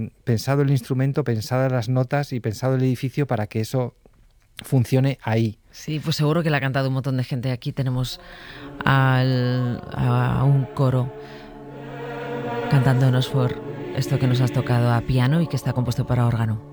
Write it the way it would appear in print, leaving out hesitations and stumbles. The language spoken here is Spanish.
pensado el instrumento, pensadas las notas y pensado el edificio para que eso funcione ahí. Sí, pues seguro que la ha cantado un montón de gente. Aquí tenemos a un coro cantando en Oxford esto que nos has tocado a piano y que está compuesto para órgano.